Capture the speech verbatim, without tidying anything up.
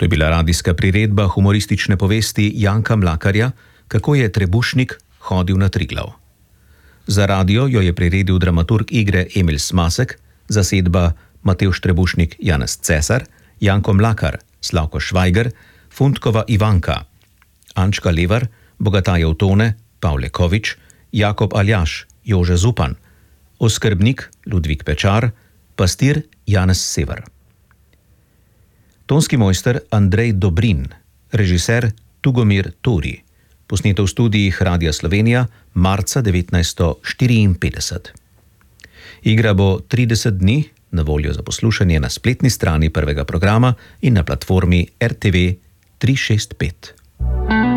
To je bila radijska priredba humoristične povesti Janka Mlakarja, Kako je trebušnik hodil na Triglav. Za radio jo je priredil dramaturg igre Emil Smasek, zasedba Matevž Trebušnik, Janez Cesar, Janko Mlakar, Slavko Švajger, Fundkova Ivanka, Ančka Levar, Bogatajev Tone, Pavle Kovič, Jakob Aljaš, Jože Zupan, oskrbnik Ludvik Pečar, pastir Janez Sever. Tonski mojster Andrej Dobrin, režiser Tugomir Tori, posneto v studijih Radia Slovenija marca devetnajststo štiriinpetdeset. Igra bo trideset dni na voljo za poslušanje na spletni strani prvega programa in na platformi R T V tri šest pet.